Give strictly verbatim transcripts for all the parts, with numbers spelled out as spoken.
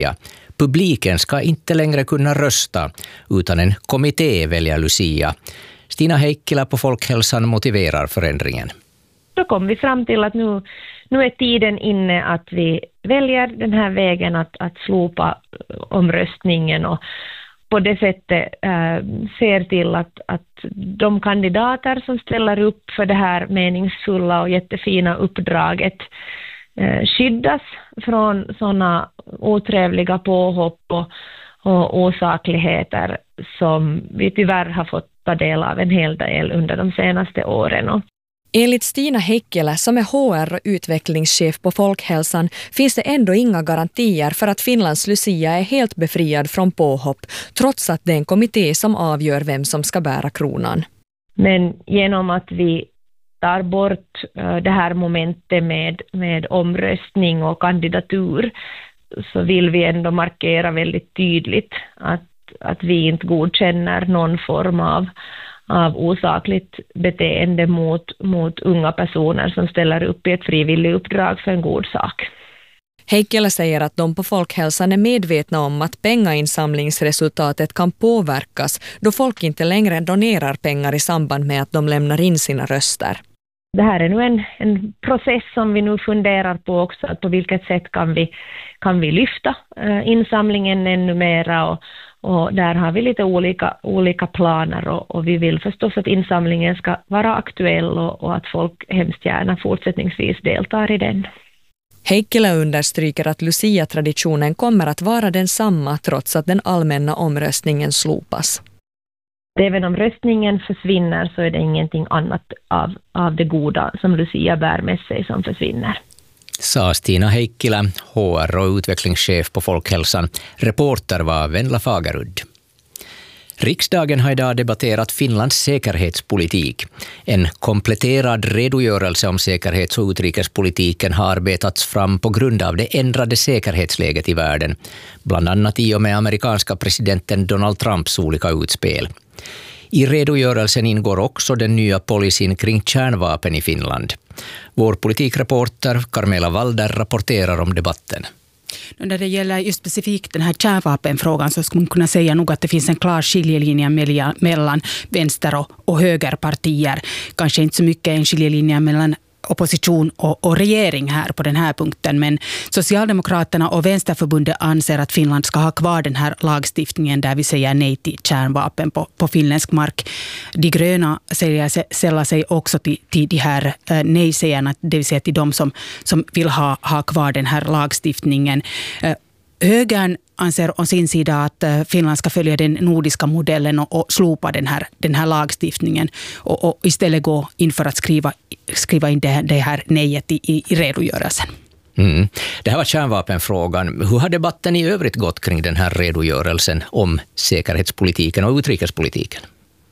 Ja, publiken ska inte längre kunna rösta utan en kommitté väljer Lucia. Stina Heikkilä på Folkhälsan motiverar förändringen. Då kom vi fram till att nu, nu är tiden inne att vi väljer den här vägen att, att slopa omröstningen och på det sättet äh, ser till att, att de kandidater som ställer upp för det här meningsfulla och jättefina uppdraget äh, skyddas från sådana otrevliga påhopp och, och osakligheter som vi tyvärr har fått ta del av en hel del under de senaste åren. Och enligt Stina Heikkilä, som är H R- och utvecklingschef på Folkhälsan, finns det ändå inga garantier för att Finlands Lucia är helt befriad från påhopp, trots att det är en kommitté som avgör vem som ska bära kronan. Men genom att vi tar bort uh, det här momentet med, med omröstning och kandidatur så vill vi ändå markera väldigt tydligt att, att vi inte godkänner någon form av av osakligt beteende mot, mot unga personer som ställer upp i ett frivilligt uppdrag för en god sak. Heikkilä säger att de på Folkhälsan är medvetna om att pengainsamlingsresultatet kan påverkas då folk inte längre donerar pengar i samband med att de lämnar in sina röster. Det här är nu en, en process som vi nu funderar på också, att på vilket sätt kan vi, kan vi lyfta eh, insamlingen ännu mera och Och där har vi lite olika, olika planer och, och vi vill förstås att insamlingen ska vara aktuell och, och att folk hemskt gärna fortsättningsvis deltar i den. Heikkilä understryker att Lucia-traditionen kommer att vara densamma trots att den allmänna omröstningen slopas. Även om röstningen försvinner så är det ingenting annat av, av det goda som Lucia bär med sig som försvinner. Sa Stina Heikkilä, H R- och utvecklingschef på Folkhälsan. Reporter var Venla Fagerudd. Riksdagen har idag debatterat Finlands säkerhetspolitik. En kompletterad redogörelse om säkerhets- och utrikespolitiken har arbetats fram på grund av det ändrade säkerhetsläget i världen, bland annat i och med amerikanska presidenten Donald Trumps olika utspel. I redogörelsen ingår också den nya policyn kring kärnvapen i Finland. Vår politikreporter Carmela Walder rapporterar om debatten. När det gäller just specifikt den här kärnvapenfrågan så skulle man kunna säga nog att det finns en klar skiljelinje mellan vänster- och, och högerpartier. Kanske inte så mycket en skiljelinje mellan opposition och, och regering här på den här punkten, men Socialdemokraterna och Vänsterförbundet anser att Finland ska ha kvar den här lagstiftningen där vi säger nej till kärnvapen på, på finländsk mark. De gröna sällar sig också till, till de här eh, nej-sägarna, det vill säga till de som, som vill ha, ha kvar den här lagstiftningen. Eh, högern anser å sin sida att Finland ska följa den nordiska modellen och, och slopa den här, den här lagstiftningen och, och istället gå in för att skriva, skriva in det, det här nejet i, i, i redogörelsen. Mm. Det här var kärnvapenfrågan. Hur har debatten i övrigt gått kring den här redogörelsen om säkerhetspolitiken och utrikespolitiken?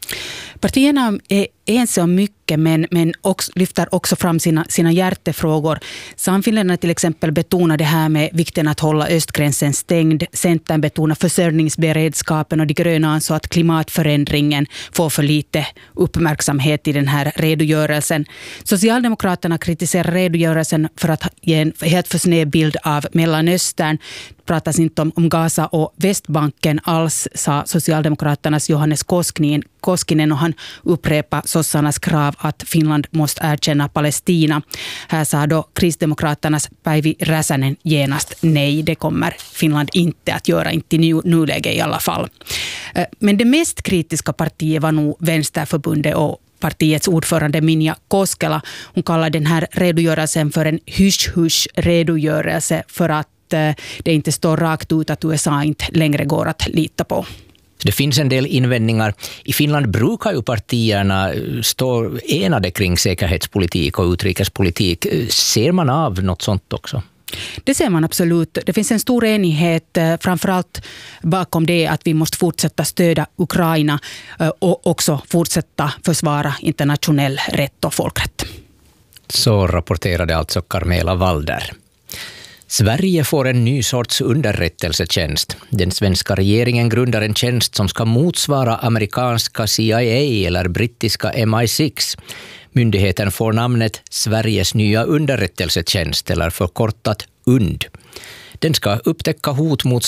Partierna är ense om mycket men, men också, lyfter också fram sina, sina hjärtefrågor. Samfinländarna till exempel betonar det här med vikten att hålla östgränsen stängd. Centern betonar försörjningsberedskapen och de gröna ansåg att klimatförändringen får för lite uppmärksamhet i den här redogörelsen. Socialdemokraterna kritiserar redogörelsen för att ge en helt för snäv bild av Mellanöstern. Pratas inte om, om Gaza och Västbanken alls, sa Socialdemokraternas Johannes Koskinen, Koskinen och han upprepar sossarnas krav att Finland måste erkänna Palestina. Här sa då Kristdemokraternas Päivi Räsänen genast nej, det kommer Finland inte att göra, inte i nuläge i alla fall. Men det mest kritiska partiet var nog Vänsterförbundet och partiets ordförande Minja Koskela. Hon kallar den här redogörelsen för en hysch-hysch-redogörelse för att det inte står rakt ut att U S A inte längre går att lita på. Det finns en del invändningar. I Finland brukar ju partierna stå enade kring säkerhetspolitik och utrikespolitik. Ser man av något sånt också? Det ser man absolut. Det finns en stor enighet framförallt bakom det att vi måste fortsätta stödja Ukraina och också fortsätta försvara internationell rätt och folkrätt. Så rapporterade alltså Carmela Walder. Sverige får en ny sorts underrättelsetjänst. Den svenska regeringen grundar en tjänst som ska motsvara amerikanska C I A eller brittiska M I sex. Myndigheten får namnet Sveriges nya underrättelsetjänst eller förkortat U N D. Den ska upptäcka hot mot